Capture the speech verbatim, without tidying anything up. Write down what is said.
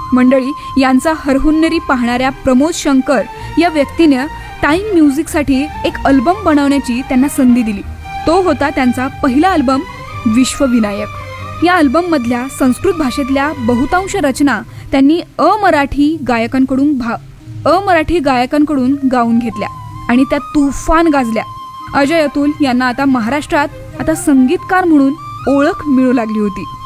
मंडळी, यांचा हरहुन्नरी पाहणाऱ्या प्रमोद शंकर या व्यक्तीने टाइम म्युझिकसाठी एक अल्बम बनवण्याची त्यांना संधी दिली. तो होता त्यांचा पहिला अल्बम विश्वविनायक. या अल्बममधल्या संस्कृत भाषेतल्या बहुतांश रचना त्यांनी अमराठी गायकांकडून भा अमराठी गायकांकडून गाऊन घेतल्या आणि त्या तुफान गाजल्या. अजय अतुल यांना आता महाराष्ट्रात आता संगीतकार म्हणून ओळख मिळू लागली होती.